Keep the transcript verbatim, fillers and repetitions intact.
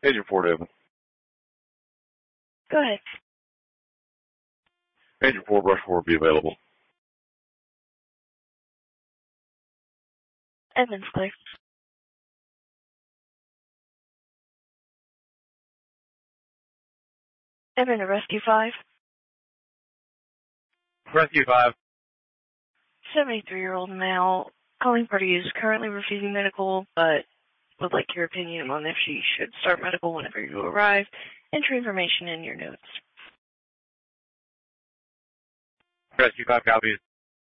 Agent Ford Evans. Go ahead. Agent Ford Rushmore will be available. Evans, clear. Evan to Rescue five. Rescue five. seventy-three-year-old male calling party is currently refusing medical, but would like your opinion on if she should start medical whenever you arrive. Enter information in your notes. Rescue five copies.